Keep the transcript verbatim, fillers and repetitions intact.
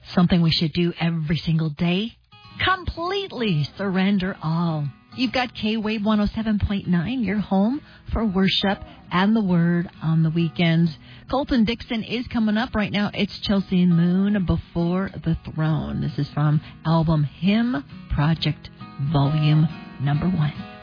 Something we should do every single day. Completely surrender all. You've got K-Wave one oh seven point nine, your home for worship and the word on the weekends. Colton Dixon is coming up right now. It's Chelsea Moon, Before the Throne. This is from album Hymn Project Volume Number One.